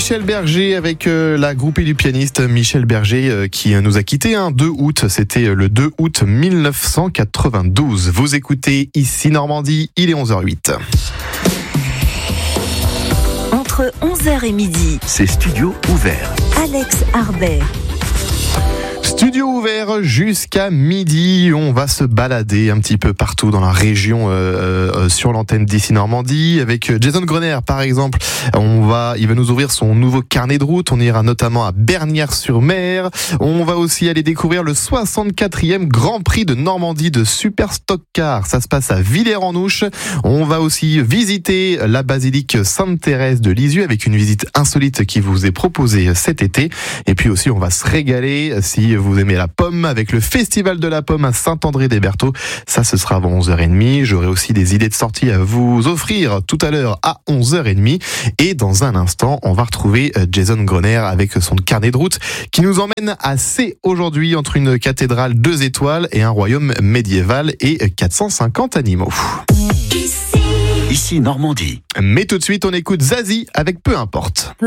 Michel Berger avec la groupie du pianiste Michel Berger qui nous a quittés 2 août. C'était le 2 août 1992. Vous écoutez Ici Normandie, il est 11h08. Entre 11h et midi, c'est Studio Ouvert. Alex Harbet. Studio ouvert jusqu'à midi. On va se balader un petit peu partout dans la région sur l'antenne d'Ici Normandie avec Jason Grener par exemple. Il va nous ouvrir son nouveau carnet de route. On ira notamment à Bernières-sur-Mer. On va aussi aller découvrir le 64e Grand Prix de Normandie de Super Stock Car. Ça se passe à Villers-en-Ouche. On va aussi visiter la basilique Sainte-Thérèse de Lisieux avec une visite insolite qui vous est proposée cet été. Et puis aussi on va se régaler si vous aimez la pomme avec le Festival de la Pomme à Saint-André-des-Berthaux. Ça, ce sera avant 11h30. J'aurai aussi des idées de sortie à vous offrir tout à l'heure à 11h30. Et dans un instant, on va retrouver Jason Grener avec son carnet de route qui nous emmène à C aujourd'hui entre une cathédrale 2 étoiles et un royaume médiéval et 450 animaux. Ici Normandie. Mais tout de suite, on écoute Zazie avec Peu importe.